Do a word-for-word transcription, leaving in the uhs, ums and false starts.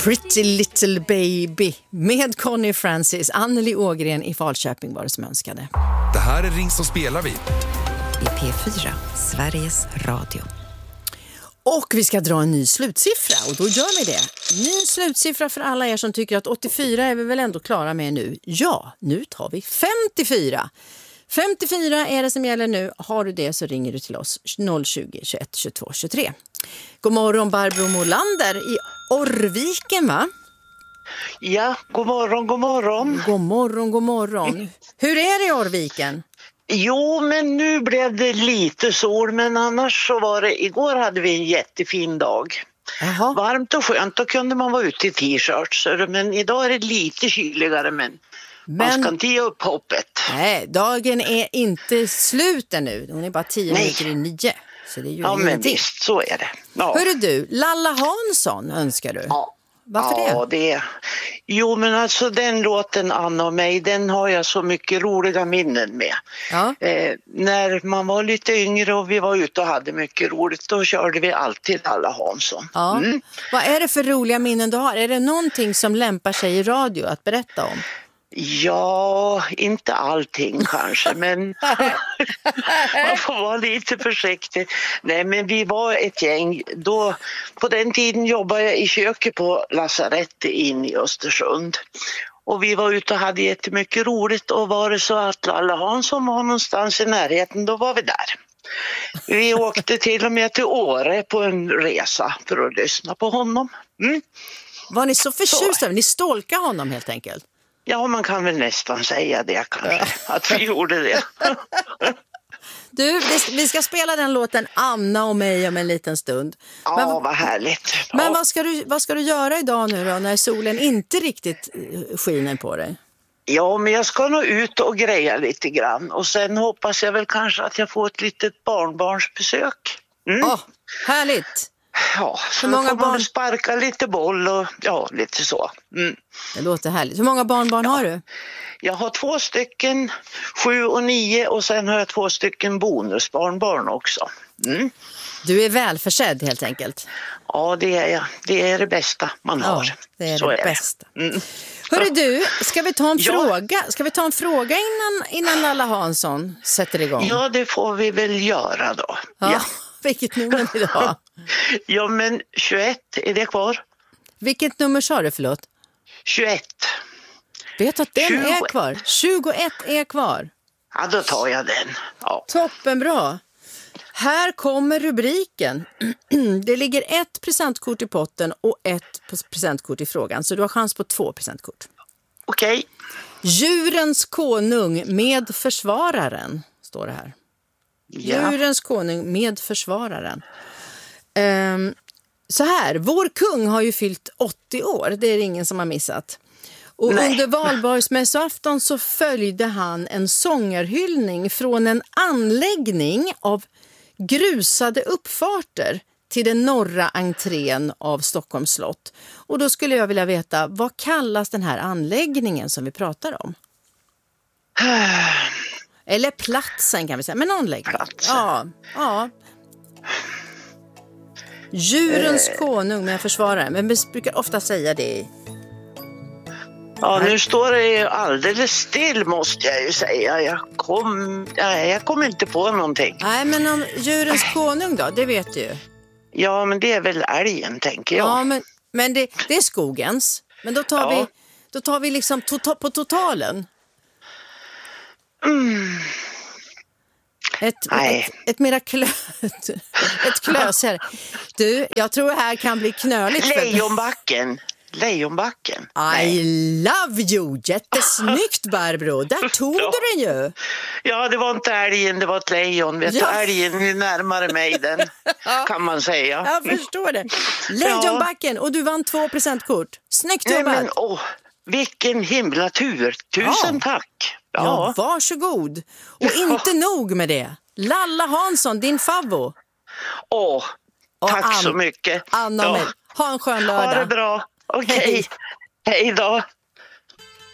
Pretty Little Baby med Connie Francis. Anneli Ågren i Falköping var det som önskade. Det här är Ring som spelar vi. I P fyra, Sveriges Radio. Och vi ska dra en ny slutsiffra och då gör vi det. Ny slutsiffra för alla er som tycker att åttiofyra är vi väl ändå klara med nu. Ja, nu tar vi femtiofyra. femtiofyra är det som gäller nu. Har du det så ringer du till oss noll tjugo, tjugoett, tjugotvå, tjugotre. God morgon Barbro Molander i Orrviken, va? Ja, god morgon, god morgon. God morgon, god morgon. Hur är det i Orrviken? Jo, men nu blev det lite sol, men annars så var det, igår hade vi en jättefin dag. Jaha. Varmt och skönt, då kunde man vara ute i t-shirts, men idag är det lite kyligare, men, Men man ska inte ge upp hoppet. nej, dagen är inte slut ännu. Hon är bara tio Nej. minuter i nio. Så det är ju Ja, men ingenting. visst, så är det. Ja. Hörru du, Lalla Hansson önskar du. Ja. Varför ja, det? det? Jo, men alltså den låten Anna och mig, den har jag så mycket roliga minnen med. Ja. Eh, när man var lite yngre och vi var ute och hade mycket roligt, då körde vi alltid Lalla Hansson. Ja. Mm. Vad är det för roliga minnen du har? Är det någonting som lämpar sig i radio att berätta om? Ja, inte allting kanske, men man får vara lite försiktig. Nej, men vi var ett gäng. Då, på den tiden jobbade jag i köket på lasarett in i Östersund. Och vi var ute och hade jättemycket roligt, och var det så att Lalla Hansson var någonstans i närheten, då var vi där. Vi åkte till och med till Åre på en resa för att lyssna på honom. Mm. Var ni så förtjusta? Ni stolkade honom helt enkelt? Ja, man kan väl nästan säga det kanske, att vi gjorde det. Du, vi ska spela den låten Anna och mig om en liten stund. Ja, Men, vad härligt. Ja. men vad, ska du, vad ska du göra idag nu då, när solen inte riktigt skiner på dig? Ja, men jag ska nog ut och greja lite grann. Och sen hoppas jag väl kanske att jag får ett litet barnbarnsbesök. Mm. Åh, härligt! Ja, så Hur många får man barn- sparka lite boll och ja, lite så. Mm. Det låter härligt. Hur många barnbarn har du? Jag har två stycken, sju och nio, och sen har jag två stycken bonusbarnbarn också. Mm. Du är välförsedd helt enkelt. Ja, det är jag. Det är det bästa man Ja, har. det är så det är bästa. Det. Mm. Hörru du, ska vi ta en Ja. fråga? Ska vi ta en fråga innan, innan Lalla Hansson sätter igång? Ja, det får vi väl göra då. Ja. Ja, Vilket nummer vill du ha? ja men tjugoett, är det kvar? Vilket nummer sa du, förlåt? tjugoett. Vet du att den tjugo är kvar? tjugoett är kvar. Ja, då tar jag den. Ja. Toppenbra. Här kommer rubriken. Det ligger ett presentkort i potten och ett presentkort i frågan. Så du har chans på två presentkort. Okej. Djurens konung med försvararen, står det här. Ja. Djurens konung med försvararen. Um, så här, vår kung har ju fyllt åttio år, det är det ingen som har missat. Och Nej. under valborgsmässoafton så följde han en sångarhyllning från en anläggning av grusade uppfarter till den norra entrén av Stockholms slott. Och då skulle jag vilja veta, vad kallas den här anläggningen som vi pratar om? Eller platsen kan vi säga, men anläggning. Platsen. Ja, ja. Djurens Eh. konung med försvarare, men vi brukar ofta säga det. Ja, nu står det ju alldeles still, måste jag ju säga. Jag kom, nej, jag kom inte på någonting. Nej, men om djurens konung då, det vet du ju. Ja, men det är väl älgen, tänker jag. Ja, men, men det, det är skogens. Men då tar Ja. vi, då tar vi liksom to- på totalen. Mm. Ett, Nej. ett, ett mera klö, ett klöser. Du, jag tror det här kan bli knöligt. för- Lejonbacken. Lejonbacken. I love you! Jättesnyggt, Barbro. Där tog Ja. du den ju. Ja, det var inte älgen, det var ett lejon. Vet Ja. du, älgen är närmare mig den, kan man säga. Jag förstår det. Lejonbacken, och du vann två presentkort. Snyggt Nej, jobbat. men åh, vilken himla tur. Tusen Ja. tack. Ja, Ja. varsågod. Och inte nog med det. Lalla Hansson, din favvo. Åh, Och tack Ann- så mycket. Anna och Ja. mig. Ha en skön Ha det lördag. bra. Okej. Hej. Hej då.